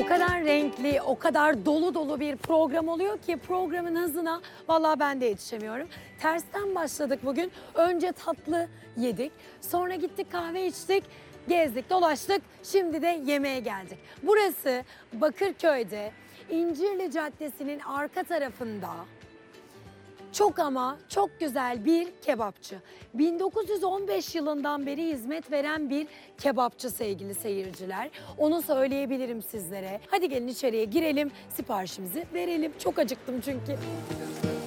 kadar renkli, o kadar dolu dolu bir program oluyor ki programın hızına vallahi ben de yetişemiyorum. Tersten başladık bugün. Önce tatlı yedik, sonra gittik kahve içtik, gezdik, dolaştık. Şimdi de yemeğe geldik. Burası Bakırköy'de İncirli Caddesi'nin arka tarafında. Çok ama çok güzel bir kebapçı. 1915 yılından beri hizmet veren bir kebapçı sevgili seyirciler. Onu söyleyebilirim sizlere. Hadi gelin içeriye girelim, siparişimizi verelim. Çok acıktım çünkü.